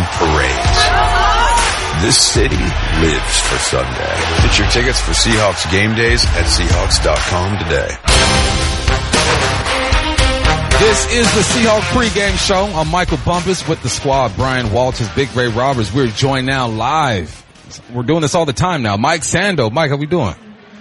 parades. This city lives for Sunday. Get your tickets for Seahawks game days at Seahawks.com today. This is the Seahawks pregame show. I'm Michael Bumpus with the squad. Brian Walters, Big Ray Roberts. We're joined now live. We're doing this all the time now. Mike Sando. Mike, how we doing?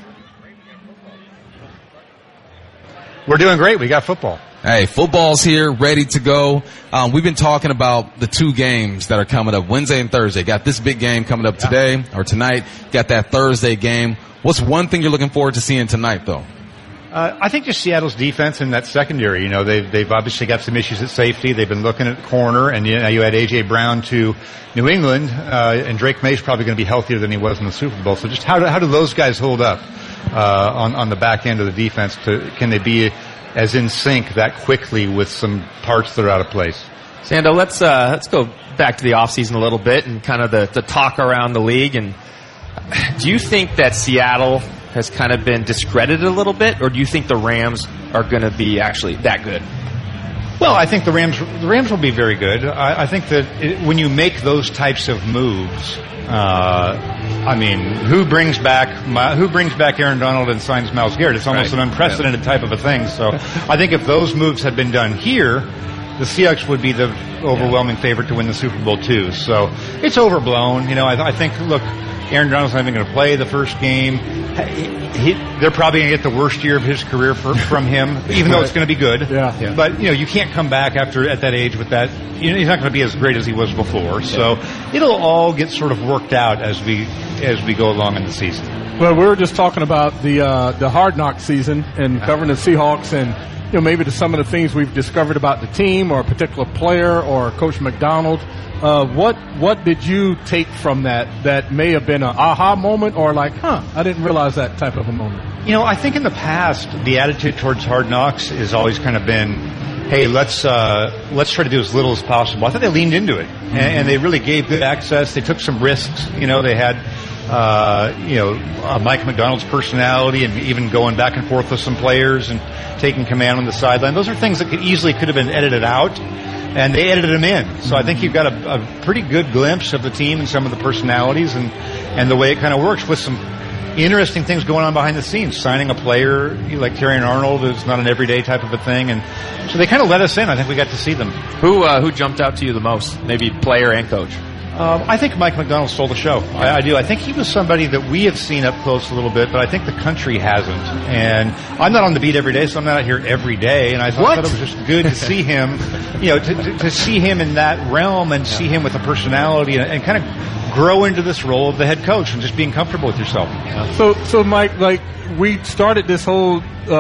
We're doing great. We got football. Hey, football's here, ready to go. We've been talking about the two games that are coming up, Wednesday and Thursday. Got this big game coming up today or tonight. Got that Thursday game. What's one thing you're looking forward to seeing tonight, though? I think just Seattle's defense and that secondary. You know, they've obviously got some issues at safety. They've been looking at corner, and you had A.J. Brown to New England, and Drake May's probably going to be healthier than he was in the Super Bowl. So just how do those guys hold up on the back end of the defense? Can they be as in sync that quickly with some parts that are out of place? Sando, let's go back to the offseason a little bit and kind of the talk around the league. And do you think that Seattle has kind of been discredited a little bit, or do you think the Rams are going to be actually that good? Well, I think the Rams will be very good. I think that when you make those types of moves, I mean, who brings back Aaron Donald and signs Myles Garrett? It's almost an unprecedented type of a thing. So I think if those moves had been done here, the Seahawks would be the overwhelming favorite to win the Super Bowl too. So it's overblown. You know, I think, look, Aaron Donald's not even going to play the first game. They're probably going to get the worst year of his career from him, even though it's going to be good. Yeah. But, you know, you can't come back at that age with that. You know, he's not going to be as great as he was before. So it'll all get sort of worked out as we go along in the season. Well, we were just talking about the Hard Knock season and covering the Seahawks, and you know, maybe some of the things we've discovered about the team or a particular player or Coach McDonald. What did you take from that may have been an aha moment, or like, I didn't realize that type of a moment? You know, I think in the past the attitude towards Hard Knocks has always kind of been, hey, let's try to do as little as possible. I thought they leaned into it, and they really gave good access. They took some risks. You know, they had Mike McDonald's personality and even going back and forth with some players and taking command on the sideline. Those are things that could have been edited out, and they edited them in. So I think you've got a pretty good glimpse of the team and some of the personalities and the way it kind of works, with some interesting things going on behind the scenes. Signing a player like Terrion Arnold is not an everyday type of a thing, and so they kind of let us in. I think we got to see them. Who jumped out to you the most, maybe player and coach? I think Mike McDonald stole the show. I do. I think he was somebody that we have seen up close a little bit, but I think the country hasn't. And I'm not on the beat every day, so I'm not out here every day. And I thought it was just good to see him, you know, to see him in that realm and see him with a personality and kind of grow into this role of the head coach and just being comfortable with yourself. Yeah. So Mike, like, we started this whole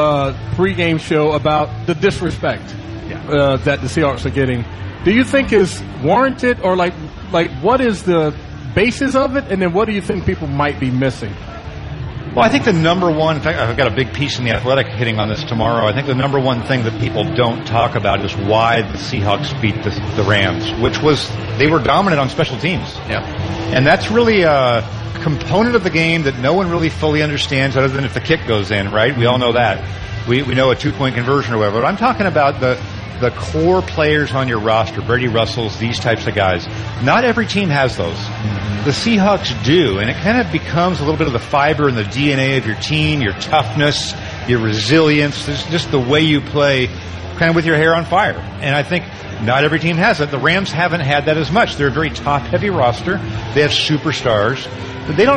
pregame show about the disrespect that the Seahawks are getting. Do you think is warranted, or like what is the basis of it, and then what do you think people might be missing? Well, I think the number one, in fact, I've got a big piece in The Athletic hitting on this tomorrow. I think the number one thing that people don't talk about is why the Seahawks beat the Rams, which was they were dominant on special teams. Yeah. And that's really a component of the game that no one really fully understands, other than if the kick goes in, right? We all know that. We know a 2-point conversion or whatever. But I'm talking about the core players on your roster, Brady Russells, these types of guys. Not every team has those. The Seahawks do, and it kind of becomes a little bit of the fiber and the DNA of your team, your toughness, your resilience, just the way you play, kind of with your hair on fire. And I think not every team has it. The Rams haven't had that as much. They're a very top-heavy roster. They have superstars. But they don't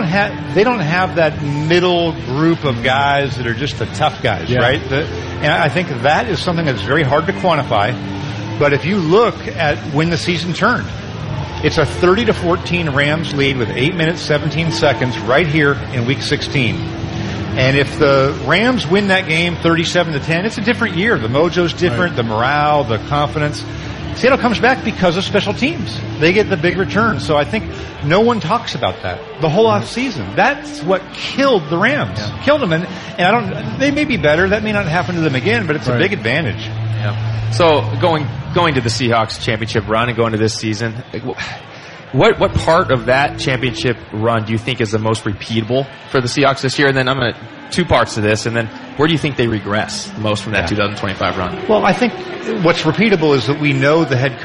have that middle group of guys that are just the tough guys, right? And I think that is something that's very hard to quantify. But if you look at when the season turned, it's a 30-14 Rams lead with 8 minutes, 17 seconds right here in Week 16. And if the Rams win that game 37-10, it's a different year. The mojo's different, the morale, the confidence. Seattle comes back because of special teams. They get the big return. So I think no one talks about that the whole off season. That's what killed the Rams. Killed them. And they may be better. That may not happen to them again, but it's a big advantage. Yeah. So going to the Seahawks championship run and going to this season, what part of that championship run do you think is the most repeatable for the Seahawks this year? And then I'm going to two parts to this, and then where do you think they regress most from that 2025 run? Well, I think what's repeatable is that we know the head coach